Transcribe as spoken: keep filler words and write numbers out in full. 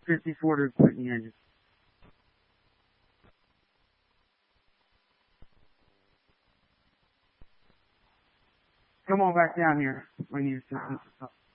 fifty-four to quit in the engine. Come on back down here. I need assistance.